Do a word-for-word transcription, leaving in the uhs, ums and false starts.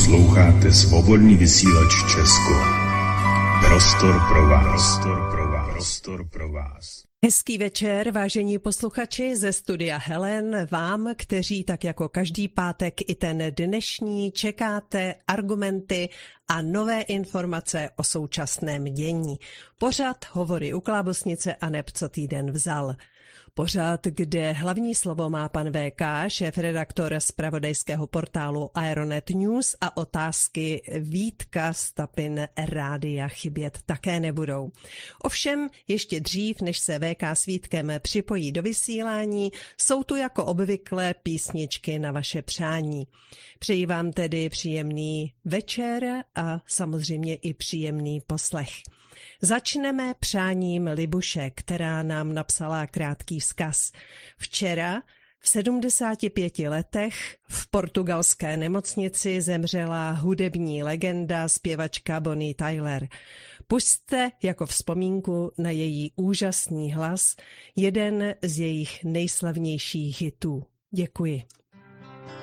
Posloucháte Svobodný vysílač Česko. Prostor pro vás. Prostor pro vás. Prostor pro vás. Hezký večer, vážení posluchači ze studia Helen, vám, kteří tak jako každý pátek i ten dnešní čekáte argumenty a nové informace o současném dění. Pořad Hovory u Klábosnice a neb co týden vzal. Pořad, kde hlavní slovo má pan V K, šéfredaktor zpravodajského portálu Aeronet News, a otázky Vítka z Tapin Rádia chybět také nebudou. Ovšem, ještě dřív, než se V K s Vítkem připojí do vysílání, jsou tu jako obvykle písničky na vaše přání. Přeji vám tedy příjemný večer a samozřejmě i příjemný poslech. Začneme přáním Libuše, která nám napsala krátký vzkaz. Včera v sedmdesáti pěti letech v portugalské nemocnici zemřela hudební legenda zpěvačka Bonnie Tyler. Pusťte jako vzpomínku na její úžasný hlas jeden z jejich nejslavnějších hitů. Děkuji.